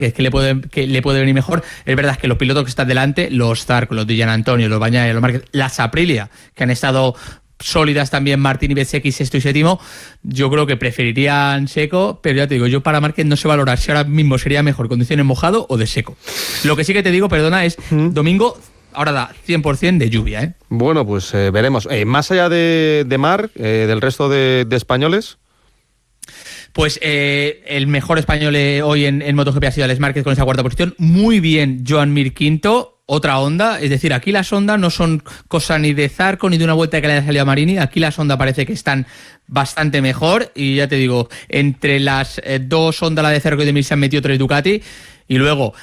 que le puede venir mejor. Es verdad que los pilotos que están delante, los Zarco, los Di Giannantonio, los Bagnaia, los Márquez, las Aprilia, que han estado sólidas también, Martín y Bezzecchi, sexto y séptimo, yo creo que preferirían seco, pero ya te digo, yo para Márquez no sé valorar si ahora mismo sería mejor condiciones mojado o de seco. Lo que sí que te digo, perdona, es domingo, ahora da 100% de lluvia, ¿eh? Bueno, pues veremos. Más allá de Marc, del resto de españoles... Pues el mejor español hoy en MotoGP ha sido Alex Márquez con esa cuarta posición. Muy bien Joan Mir quinto, otra Honda. Es decir, aquí las Honda no son cosa ni de Zarco ni de una vuelta que le haya salido a Marini. Aquí las Honda parece que están bastante mejor. Y ya te digo, entre las dos Honda, la de Zarco y de Mir, se han metido 3 Ducati. Y luego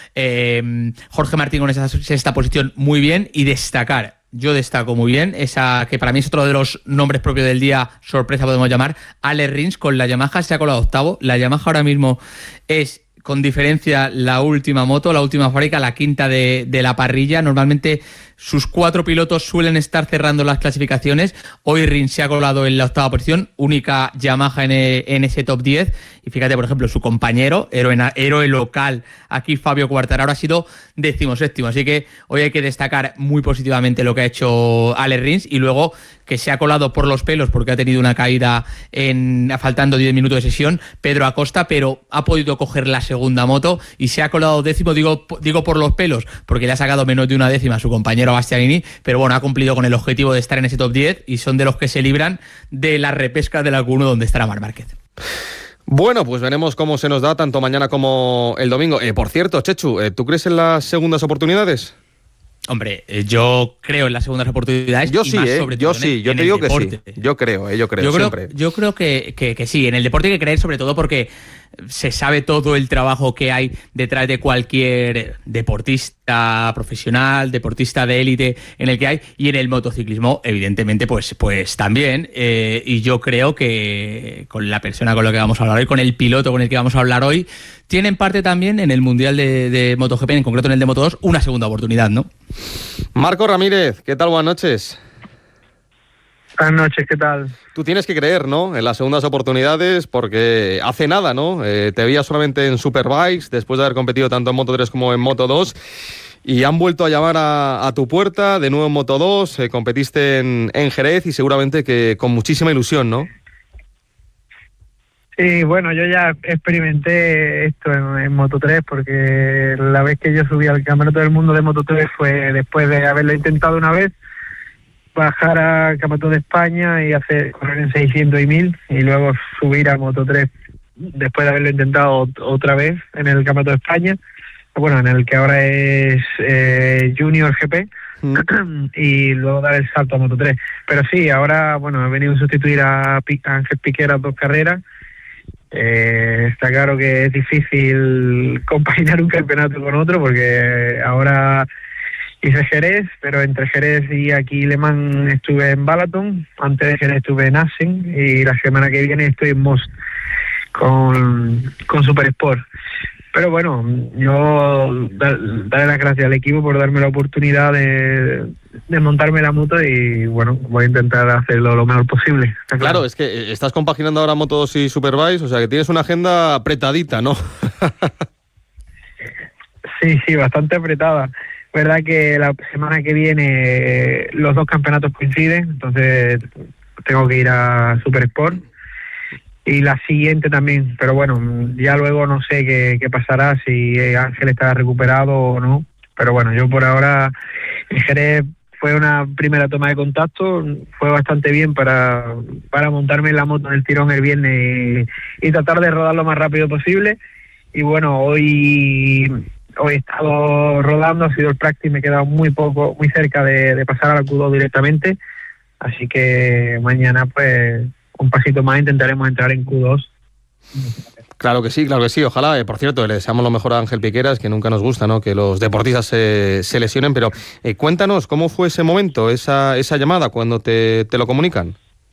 Jorge Martín con esa sexta posición muy bien. Y destacar, yo destaco muy bien, esa que para mí es otro de los nombres propios del día, sorpresa podemos llamar, Alex Rins con la Yamaha, se ha colado octavo. La Yamaha ahora mismo es, con diferencia, la última moto, la última fábrica, la quinta de la parrilla. Normalmente sus 4 pilotos suelen estar cerrando las clasificaciones. Hoy Rins se ha colado en la octava posición, única Yamaha en ese top 10. Y fíjate, por ejemplo, su compañero, héroe local, aquí Fabio Quartararo, ha sido 17º. Así que hoy hay que destacar muy positivamente lo que ha hecho Alex Rins. Y luego que se ha colado por los pelos porque ha tenido una caída faltando 10 minutos de sesión, Pedro Acosta, pero ha podido coger la segunda moto y se ha colado 10º, digo por los pelos, porque le ha sacado menos de una décima a su compañero Bastianini, pero bueno, ha cumplido con el objetivo de estar en ese top 10 y son de los que se libran de la repesca del Q1 donde estará Marc Márquez. Bueno, pues veremos cómo se nos da tanto mañana como el domingo. Por cierto, Chechu, ¿tú crees en las segundas oportunidades? Hombre, yo creo en las segundas oportunidades. Yo sí, yo te digo que sí. Yo creo siempre. Yo creo que sí. En el deporte hay que creer, sobre todo porque se sabe todo el trabajo que hay detrás de cualquier deportista profesional, deportista de élite en el que hay, y en el motociclismo, evidentemente, pues también. Y yo creo que con la persona con la que vamos a hablar hoy, con el piloto con el que vamos a hablar hoy, tienen parte también en el Mundial de MotoGP, en concreto en el de Moto2, una segunda oportunidad, ¿no? Marco Ramírez, ¿qué tal? Buenas noches. Buenas noches, ¿qué tal? Tú tienes que creer, ¿no?, en las segundas oportunidades, porque hace nada, ¿no?, te veías solamente en Superbikes, después de haber competido tanto en Moto3 como en Moto2, y han vuelto a llamar a tu puerta, de nuevo en Moto2, competiste en Jerez y seguramente que con muchísima ilusión, ¿no? Sí, bueno, yo ya experimenté esto en Moto3, porque la vez que yo subí al Campeonato del Mundo de Moto3 fue después de haberlo intentado una vez, bajar al Campeonato de España y correr en 600 y 1000, y luego subir a Moto3 después de haberlo intentado otra vez en el Campeonato de España, bueno, en el que ahora es Junior GP, y luego dar el salto a Moto3. Pero sí, ahora, bueno, he venido a sustituir a Ángel Piqueras 2 carreras. Está claro que es difícil compaginar un campeonato con otro, porque ahora hice Jerez, pero entre Jerez y aquí Le Mans estuve en Balaton, antes de Jerez estuve en Assen, y la semana que viene estoy en Most con Super Sport. Pero bueno, yo daré las gracias al equipo por darme la oportunidad de montarme la moto, y bueno, voy a intentar hacerlo lo mejor posible. Claro, es que estás compaginando ahora Moto2 y Superbikes, o sea que tienes una agenda apretadita, ¿no? Sí, bastante apretada. Verdad que la semana que viene los 2 campeonatos coinciden, entonces tengo que ir a Super Sport, y la siguiente también, pero bueno, ya luego no sé qué pasará, si Ángel está recuperado o no, pero bueno, yo por ahora en Jerez fue una primera toma de contacto, fue bastante bien para montarme en la moto en el tirón el viernes y tratar de rodar lo más rápido posible. Y bueno, hoy he estado rodando, ha sido el practice, me he quedado muy cerca de pasar a la Q2 directamente, así que mañana pues un pasito más intentaremos entrar en Q2. Claro que sí, ojalá. Por cierto, le deseamos lo mejor a Ángel Piqueras, que nunca nos gusta, ¿no?, que los deportistas se lesionen, pero cuéntanos, ¿cómo fue ese momento, esa llamada, cuando te lo comunican?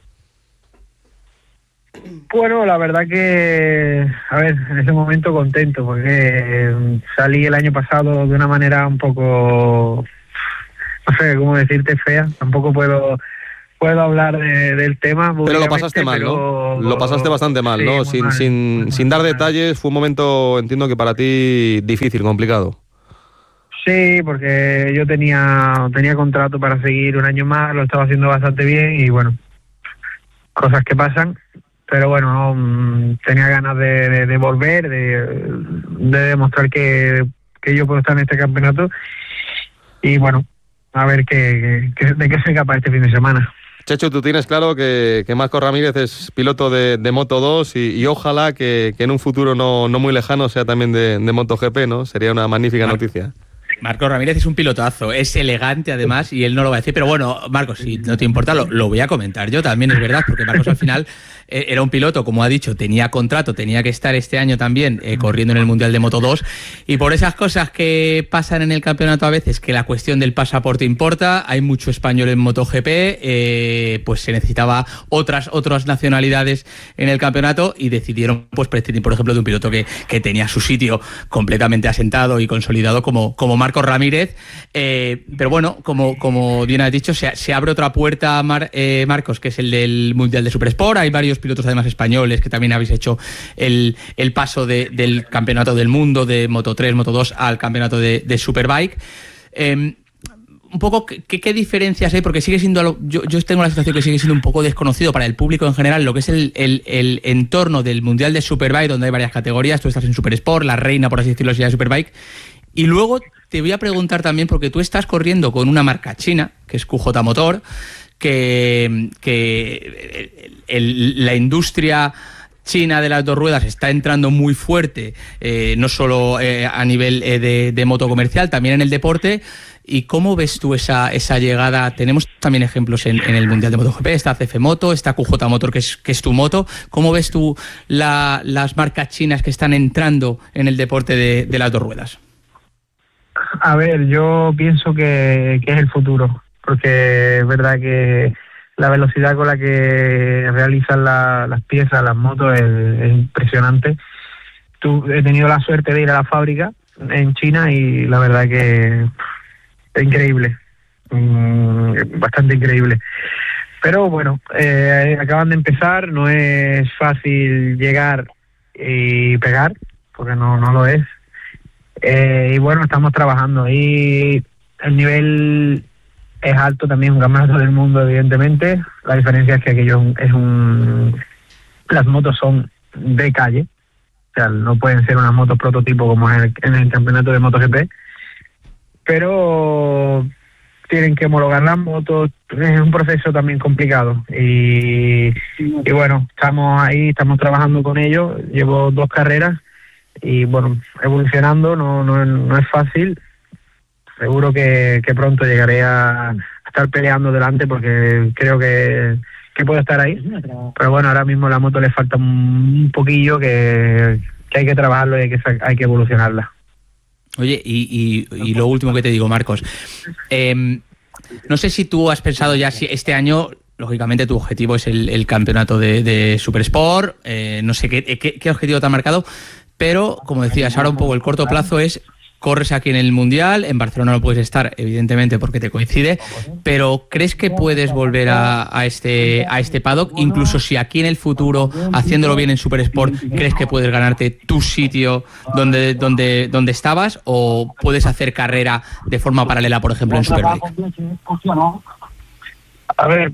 Bueno, la verdad que, a ver, en ese momento contento, porque salí el año pasado de una manera un poco, no sé cómo decirte, fea. Tampoco puedo puedo hablar del tema. Pero lo pasaste mal, ¿no? Lo pasaste bastante mal, sí, ¿no? Sin dar detalles, fue un momento, entiendo que para ti difícil, complicado. Sí, porque yo tenía contrato para seguir un año más, lo estaba haciendo bastante bien y bueno, cosas que pasan, pero bueno, tenía ganas de volver, de demostrar que yo puedo estar en este campeonato y bueno, a ver de qué soy capaz este fin de semana. Chechu, tú tienes claro que Marcos Ramírez es piloto de Moto2 y ojalá que en un futuro no muy lejano sea también de MotoGP, ¿no? Sería una magnífica noticia. Marcos Ramírez es un pilotazo, es elegante además y él no lo va a decir, pero bueno, Marcos, si no te importa, lo voy a comentar yo también, es verdad, porque Marcos al final era un piloto, como ha dicho, tenía contrato, tenía que estar este año también corriendo en el Mundial de Moto2 y por esas cosas que pasan en el campeonato a veces, que la cuestión del pasaporte importa, hay mucho español en MotoGP, pues se necesitaba otras nacionalidades en el campeonato y decidieron pues prescindir, por ejemplo, de un piloto que tenía su sitio completamente asentado y consolidado como Marcos Ramírez, pero bueno, como bien has dicho, se abre otra puerta, Marcos, que es el del Mundial de Supersport. Hay varios pilotos además españoles que también habéis hecho el paso del Campeonato del Mundo de Moto3, Moto2 al Campeonato de Superbike. Un poco, ¿qué diferencias hay? Porque sigue siendo, yo tengo la sensación que sigue siendo un poco desconocido para el público en general lo que es el entorno del Mundial de Superbike, donde hay varias categorías. Tú estás en Supersport, la reina, por así decirlo, sería de Superbike. Y luego te voy a preguntar también, porque tú estás corriendo con una marca china, que es QJ Motor, que la industria china de las dos ruedas está entrando muy fuerte, no solo a nivel de moto comercial, también en el deporte. ¿Y cómo ves tú esa llegada? Tenemos también ejemplos en el Mundial de MotoGP, está CF Moto, está QJ Motor, que es tu moto. ¿Cómo ves tú las marcas chinas que están entrando en el deporte de las dos ruedas? A ver, yo pienso que es el futuro, porque es verdad que la velocidad con la que realizan las piezas, las motos, es impresionante. He tenido la suerte de ir a la fábrica en China y la verdad que es increíble, bastante increíble. Pero bueno, acaban de empezar, no es fácil llegar y pegar, porque no lo es. Y bueno, estamos trabajando y el nivel es alto, también un campeonato del mundo, evidentemente. La diferencia es que aquello las motos son de calle, o sea, no pueden ser unas motos prototipo como en el campeonato de MotoGP, pero tienen que homologar las motos, es un proceso también complicado y bueno, estamos ahí, estamos trabajando con ellos, llevo 2 carreras y bueno, evolucionando, no es fácil. Seguro que pronto llegaré a estar peleando delante porque creo que puedo estar ahí, pero bueno, ahora mismo la moto le falta un poquillo que hay que trabajarlo y hay que evolucionarla. Oye, y lo último que te digo, Marcos, no sé si tú has pensado ya si este año, lógicamente tu objetivo es el campeonato de Supersport, no sé qué objetivo te ha marcado, pero como decías, ahora un poco el corto plazo es corres aquí en el Mundial, en Barcelona no puedes estar, evidentemente, porque te coincide, pero ¿crees que puedes volver a este paddock? Incluso si aquí en el futuro, haciéndolo bien en Supersport, ¿crees que puedes ganarte tu sitio donde estabas o puedes hacer carrera de forma paralela, por ejemplo, en Superbike? A ver,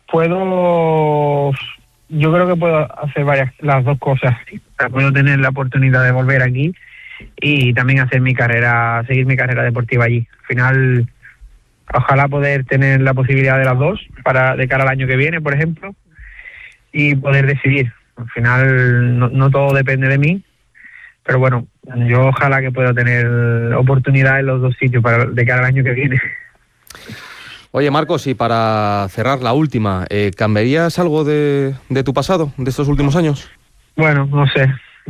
yo creo que puedo hacer las dos cosas. Puedo tener la oportunidad de volver aquí y también hacer seguir mi carrera deportiva allí. Al final, ojalá poder tener la posibilidad de las dos de cara al año que viene, por ejemplo, y poder decidir. Al final no todo depende de mí, pero bueno, yo ojalá que pueda tener oportunidad en los dos sitios de cara al año que viene. Oye, Marcos, y para cerrar la última, ¿cambiarías algo de tu pasado, de estos últimos años? Bueno, no sé.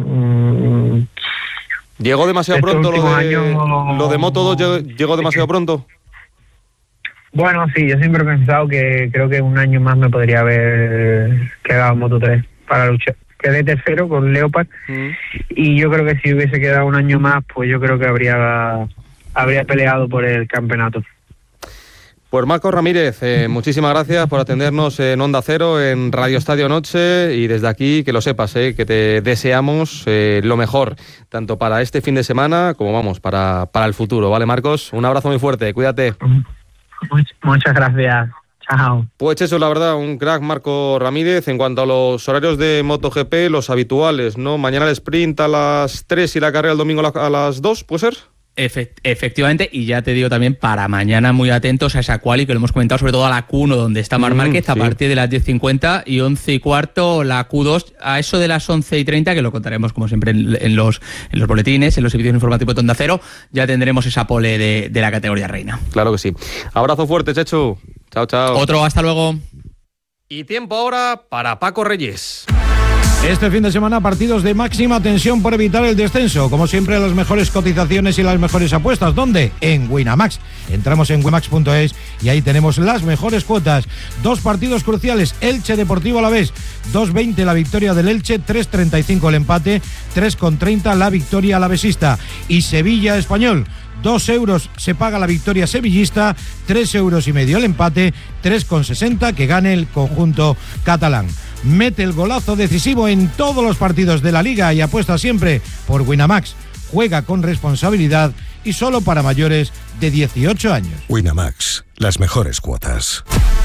¿Llegó demasiado pronto lo de Moto2? ¿Llegó demasiado pronto? Bueno, sí, yo siempre he pensado que creo que un año más me podría haber quedado en Moto3 para luchar. Quedé tercero con Leopard y yo creo que si hubiese quedado un año más, pues yo creo que habría peleado por el campeonato. Pues Marcos Ramírez, muchísimas gracias por atendernos en Onda Cero, en Radio Estadio Noche, y desde aquí que lo sepas, que te deseamos lo mejor, tanto para este fin de semana como para el futuro, ¿vale, Marcos? Un abrazo muy fuerte, cuídate. Muchas gracias. Chao. Pues eso, la verdad, un crack Marco Ramírez. En cuanto a los horarios de MotoGP, los habituales, ¿no? Mañana el sprint a las 3 y la carrera el domingo a las 2, ¿puede ser? Efectivamente, y ya te digo también para mañana muy atentos a esa quali que lo hemos comentado, sobre todo a la Q1 donde está Marc Márquez, a partir de las 10:50 y 11:15 la Q2 a eso de las 11:30, que lo contaremos como siempre en los boletines, en los servicios informativos de Onda Cero. Ya tendremos esa pole de la categoría reina. Claro que sí. Abrazo fuerte, Chechu. Chao, chao. Otro, hasta luego. Y tiempo ahora para Paco Reyes. Este fin de semana partidos de máxima tensión por evitar el descenso. Como siempre, las mejores cotizaciones y las mejores apuestas. ¿Dónde? En Winamax. Entramos en winamax.es y ahí tenemos las mejores cuotas. 2 partidos cruciales. Elche Deportivo Alavés. 2.20 la victoria del Elche, 3.35 el empate, 3.30 la victoria alavesista. Y Sevilla Español. 2 euros se paga la victoria sevillista, 3,5 euros el empate, 3,60 que gane el conjunto catalán. Mete el golazo decisivo en todos los partidos de la Liga y apuesta siempre por Winamax. Juega con responsabilidad y solo para mayores de 18 años. Winamax, las mejores cuotas.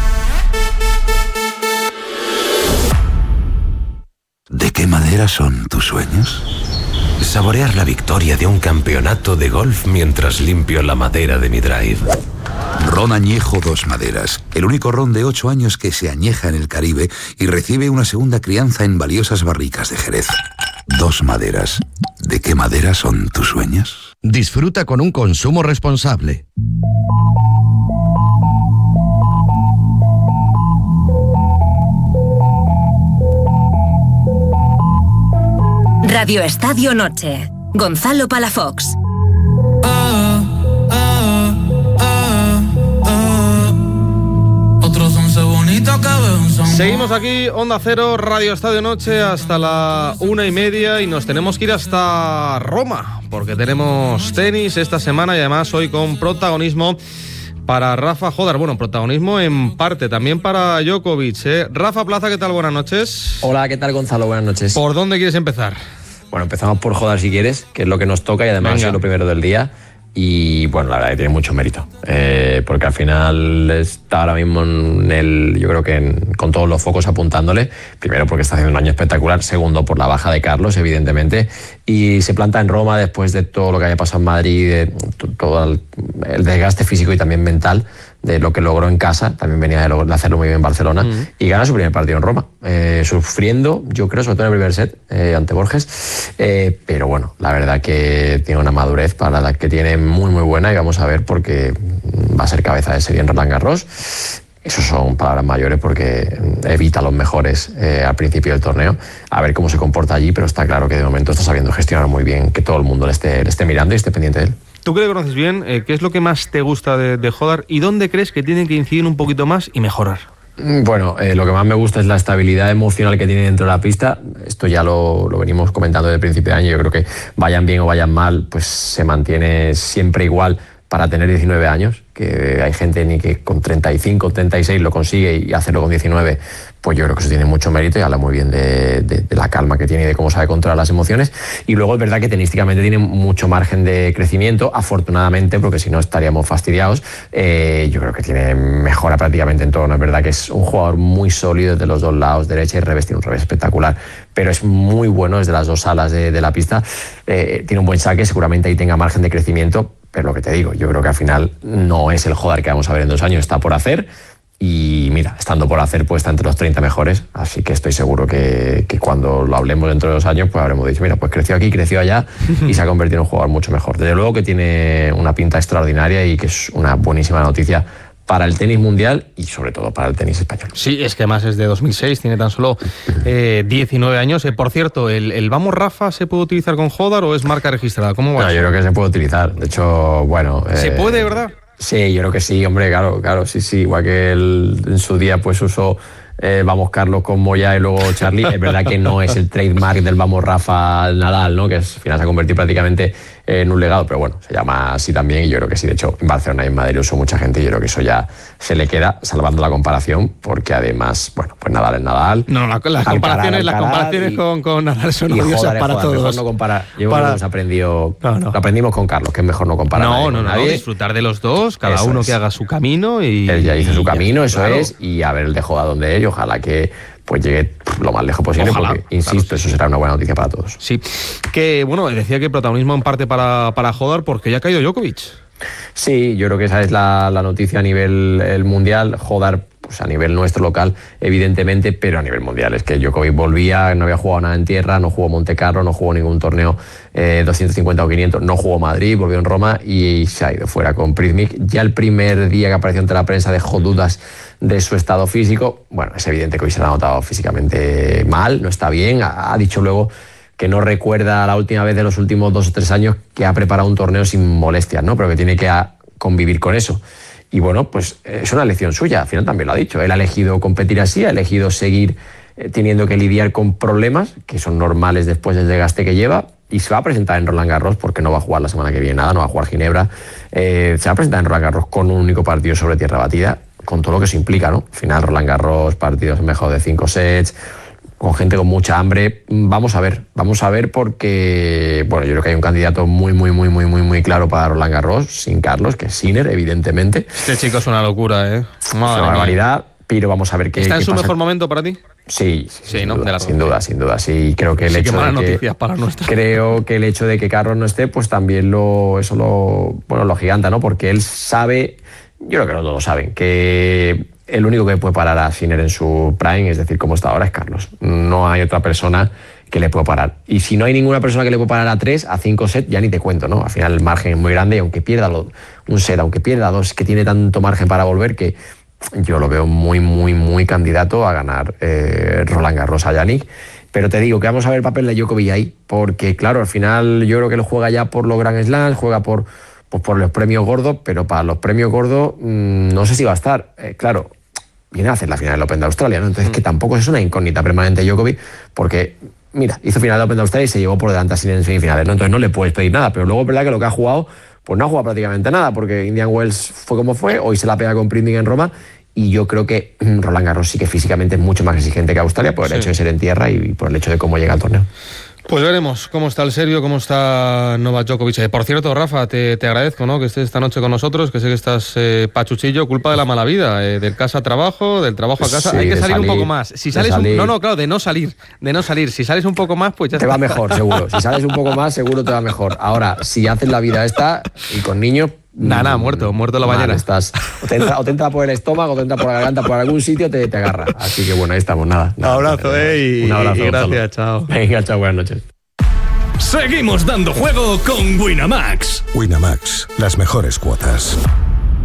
¿De qué madera son tus sueños? Saborear la victoria de un campeonato de golf mientras limpio la madera de mi drive. Ron Añejo Dos Maderas, el único ron de 8 años que se añeja en el Caribe y recibe una segunda crianza en valiosas barricas de Jerez. Dos Maderas. ¿De qué madera son tus sueños? Disfruta con un consumo responsable. Radio Estadio Noche. Gonzalo Palafox. Seguimos aquí, Onda Cero, Radio Estadio Noche, hasta la 1:30 y nos tenemos que ir hasta Roma, porque tenemos tenis esta semana y además hoy con protagonismo para Rafa Jodar. Bueno, protagonismo en parte también para Djokovic, Rafa Plaza, ¿qué tal? Buenas noches. Hola, ¿qué tal, Gonzalo? Buenas noches. ¿Por dónde quieres empezar? Bueno, empezamos por Jodar si quieres, que es lo que nos toca y además es lo primero del día. Y bueno, la verdad que tiene mucho mérito, porque al final está ahora mismo yo creo que con todos los focos apuntándole, primero porque está haciendo un año espectacular, segundo por la baja de Carlos, evidentemente, y se planta en Roma después de todo lo que haya pasado en Madrid, de todo el desgaste físico y también mental de lo que logró en casa, también venía de hacerlo muy bien en Barcelona, y gana su primer partido en Roma, sufriendo, yo creo, sobre todo en el primer set, ante Borges, pero bueno, la verdad que tiene una madurez para la que tiene muy muy buena, y vamos a ver porque va a ser cabeza de serie en Roland Garros. Eso son palabras mayores porque evita a los mejores al principio del torneo, a ver cómo se comporta allí, pero está claro que de momento está sabiendo gestionar muy bien, que todo el mundo le esté mirando y esté pendiente de él. Tú que le conoces bien, ¿qué es lo que más te gusta de Jodar y dónde crees que tiene que incidir un poquito más y mejorar? Bueno, lo que más me gusta es la estabilidad emocional que tiene dentro de la pista. Esto ya lo venimos comentando desde el principio de año. Yo creo que vayan bien o vayan mal, pues se mantiene siempre igual para tener 19 años, que hay gente ni que con 35, 36 lo consigue y hacerlo con 19, pues yo creo que eso tiene mucho mérito y habla muy bien de la calma que tiene y de cómo sabe controlar las emociones. Y luego es verdad que tenísticamente tiene mucho margen de crecimiento, afortunadamente, porque si no estaríamos fastidiados. Yo creo que tiene mejora prácticamente en todo, ¿no? Es verdad que es un jugador muy sólido desde los dos lados, derecha y revés, tiene un revés espectacular, pero es muy bueno desde las dos alas de la pista. Tiene un buen saque, seguramente ahí tenga margen de crecimiento. Pero lo que te digo, yo creo que al final no es el Jodar que vamos a ver en 2 años, está por hacer. Y mira, estando por hacer, pues está entre los 30 mejores. Así que estoy seguro que cuando lo hablemos dentro de 2 años, pues habremos dicho, mira, pues creció aquí, creció allá y se ha convertido en un jugador mucho mejor. Desde luego que tiene una pinta extraordinaria y que es una buenísima noticia para el tenis mundial y sobre todo para el tenis español. Sí, es que además es de 2006, tiene tan solo 19 años. Por cierto, ¿el Vamos Rafa se puede utilizar con Jodar o es marca registrada? ¿Cómo va? No, yo creo que se puede utilizar. De hecho, bueno... ¿Se puede, verdad? Sí, yo creo que sí, hombre, claro, sí. Igual que él en su día pues usó Vamos Carlos con Moya y luego Charlie. Es verdad que no es el trademark del Vamos Rafa Nadal, ¿no? Que al final se ha convertido prácticamente en un legado, pero bueno, se llama así también y yo creo que sí. De hecho, en Barcelona y en Madrid lo usó mucha gente y yo creo que eso ya se le queda, salvando la comparación, porque además, bueno, pues Nadal es Nadal. No, las comparaciones con Nadal son odiosas para todos. Mejor no comparar. Lo aprendimos con Carlos, que es mejor no comparar. No, disfrutar de los dos, cada uno que haga su camino. Él ya hizo su camino, eso es, y a ver el de Joda donde es, y ojalá que pues llegue lo más lejos posible, porque, insisto, eso será una buena noticia para todos. Sí, que bueno, decía que protagonismo en parte para Jodar, porque ya ha caído Djokovic. Sí, yo creo que esa es la noticia a nivel mundial. Jodar, pues a nivel nuestro local, evidentemente, pero a nivel mundial. Es que Djokovic volvía, no había jugado nada en tierra, no jugó Monte Carlo, no jugó ningún torneo 250 o 500, no jugó Madrid, volvió en Roma y se ha ido fuera con Prizmic. Ya el primer día que apareció ante la prensa dejó dudas de su estado físico. Bueno, es evidente que hoy se lo ha notado físicamente mal, no está bien. Ha dicho luego que no recuerda la última vez de los últimos 2 o 3 años que ha preparado un torneo sin molestias, ¿no? Pero que tiene que convivir con eso. Y bueno, pues es una elección suya, al final también lo ha dicho. Él ha elegido competir así, ha elegido seguir teniendo que lidiar con problemas que son normales después del desgaste que lleva, y se va a presentar en Roland Garros, porque no va a jugar la semana que viene nada, no va a jugar Ginebra. Se va a presentar en Roland Garros con un único partido sobre tierra batida, con todo lo que eso implica, ¿no? Al final Roland Garros, partidos mejor de 5 sets, con gente con mucha hambre. Vamos a ver porque, bueno, yo creo que hay un candidato muy claro para Roland Garros, sin Carlos, que es Sinner, evidentemente. Este chico es una locura, ¿eh? Es una barbaridad, pero vamos a ver qué ¿Está en su pasa. mejor momento para ti? Sí, ¿no? Sin duda. Sí, creo que el hecho de que Carlos no esté, pues también lo giganta, ¿no? Porque él sabe, yo creo que no todos saben, que el único que puede parar a Sinner en su prime, es decir, como está ahora, es Carlos. No hay otra persona que le pueda parar. Y si no hay ninguna persona que le pueda parar a 3, a 5 sets, ya ni te cuento, ¿no? Al final el margen es muy grande y aunque pierda un set, aunque pierda 2, que tiene tanto margen para volver que yo lo veo muy candidato a ganar Roland Garros a Jannik. Pero te digo que vamos a ver el papel de Djokovic ahí, porque claro, al final yo creo que él juega ya por los Grand Slams, juega por los premios gordos, pero para los premios gordos no sé si va a estar. Claro, viene a hacer la final del Open de Australia, ¿no? Entonces que tampoco es una incógnita permanente Djokovic, porque mira, hizo final del Open de Australia y se llevó por delante así en semifinales, ¿no? Entonces no le puedes pedir nada, pero luego es verdad que lo que ha jugado, pues no ha jugado prácticamente nada, porque Indian Wells fue como fue, hoy se la pega con Prizmic en Roma, y yo creo que Roland Garros sí que físicamente es mucho más exigente que Australia por el hecho de ser en tierra y por el hecho de cómo llega al torneo. Pues veremos cómo está el serbio, cómo está Novak Djokovic. Por cierto, Rafa, te agradezco, ¿no?, que estés esta noche con nosotros, que sé que estás pachuchillo, culpa de la mala vida, del casa a trabajo, del trabajo a casa. Sí, hay que salir un poco más. Si sales de no salir. Si sales un poco más, pues ya te va mejor, seguro. Si sales un poco más, seguro te va mejor. Ahora, si haces la vida esta y con niños, nada, muerto la bañera. Estás, o te entra por el estómago, o te entra por la garganta, por algún sitio te agarra. Así que bueno, ahí estamos, nada. Un abrazo, un abrazo, y gracias, chao. Venga, chao, buenas noches. Seguimos dando juego con Winamax. Winamax, las mejores cuotas.